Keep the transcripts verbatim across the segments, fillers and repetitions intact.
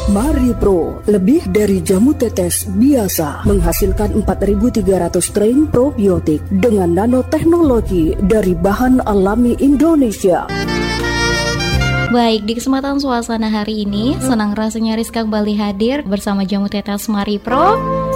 Mari Pro, lebih dari jamu tetes biasa, menghasilkan empat ribu tiga ratus strain probiotik dengan nanoteknologi dari bahan alami Indonesia. Baik, di kesempatan suasana hari ini, senang rasanya Rizka kembali hadir bersama jamu tetes Mari Pro.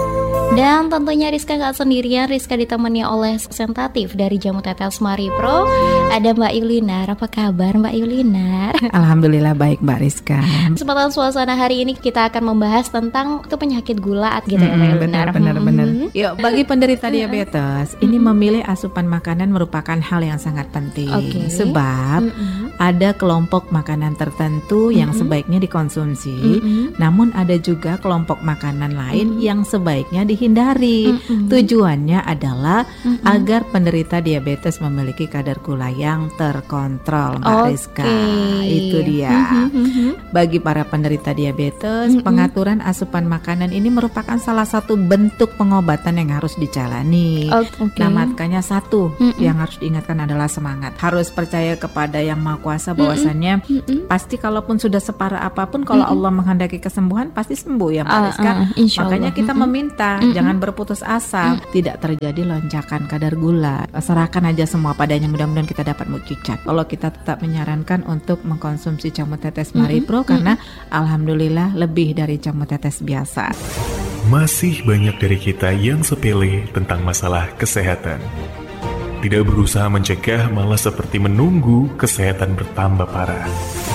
Dan tentunya Rizka gak sendirian, Rizka ditemani oleh representatif dari jamu tetes Mari Pro. Ada Mbak Yulinar. Apa kabar Mbak Yulinar? Alhamdulillah baik Mbak Rizka. Kesempatan suasana hari ini kita akan membahas tentang itu penyakit gula gitu ya Mbak Mm-mm, Yulinar. benar, benar, benar. Hmm. Yuk, bagi penderita diabetes, ini memilih asupan makanan merupakan hal yang sangat penting. Oke. Sebab Mm-mm. ada kelompok makanan tertentu yang Mm-mm. sebaiknya dikonsumsi, Mm-mm. namun ada juga kelompok makanan lain Mm-mm. yang sebaiknya dihindari. Mm-mm. Tujuannya adalah Mm-mm. agar penderita diabetes memiliki kadar gula yang terkontrol, Mbak Oke. Rizka. Itu dia. Mhm, mhm. Bagi para penderita diabetes, Mm-mm. pengaturan asupan makanan ini merupakan salah satu bentuk pengobatan yang harus dijalani. Oh, oke. Nah, makanya satu Mm-mm. yang harus diingatkan adalah semangat. Harus percaya kepada Yang Maha Kuasa bahwasannya Mm-mm. pasti kalaupun sudah separah apapun, kalau Mm-mm. Allah menghendaki kesembuhan pasti sembuh ya Mbak Ah, Rizka. ah, insya Makanya Allah. kita Mm-mm. meminta Mm-mm. jangan berputus asa, tidak terjadi lonjakan kadar gula. Serahkan aja semua padanya, mudah-mudahan kita dapat mukjizat. Kalau kita tetap menyarankan untuk mengkonsumsi jamu tetes Mari Mm-mm. Pro karena alhamdulillah lebih dari jamu tetes biasa. Masih banyak dari kita yang sepele tentang masalah kesehatan. Tidak berusaha mencegah, malah seperti menunggu kesehatan bertambah parah.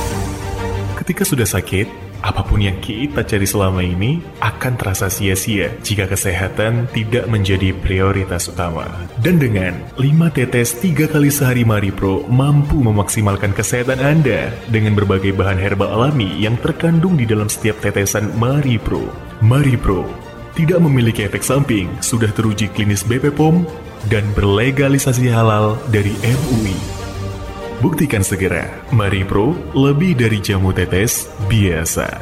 Ketika sudah sakit, apapun yang kita cari selama ini akan terasa sia-sia jika kesehatan tidak menjadi prioritas utama. Dan dengan lima tetes tiga kali sehari Mari Pro mampu memaksimalkan kesehatan Anda dengan berbagai bahan herbal alami yang terkandung di dalam setiap tetesan Mari Pro. Mari Pro tidak memiliki efek samping, sudah teruji klinis B P P O M, dan berlegalisasi halal dari M U I. Buktikan segera, Mari Pro lebih dari jamu tetes biasa.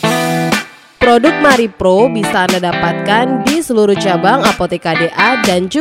Produk Mari Pro bisa Anda dapatkan di seluruh cabang Apotek K D A dan juga